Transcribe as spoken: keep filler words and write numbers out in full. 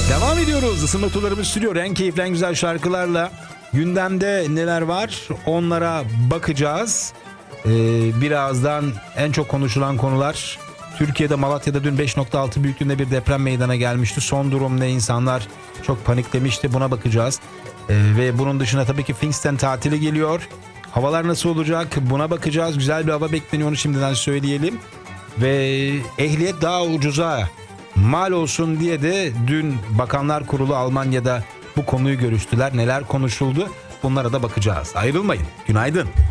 Devam ediyoruz. Isınma turlarımız sürüyor. En keyifli, en güzel şarkılarla. Gündemde neler var? Onlara bakacağız. Ee, birazdan en çok konuşulan konular. Türkiye'de, Malatya'da dün beş nokta altı büyüklüğünde bir deprem meydana gelmişti. Son durum ne? İnsanlar çok paniklemişti. Buna bakacağız. Ee, ve bunun dışında tabii ki Pfingsten tatili geliyor. Havalar nasıl olacak? Buna bakacağız. Güzel bir hava bekleniyor, onu şimdiden söyleyelim. Ve ehliyet daha ucuza mal olsun diye de dün Bakanlar Kurulu Almanya'da bu konuyu görüştüler. Neler konuşuldu? Bunlara da bakacağız. Ayrılmayın. Günaydın.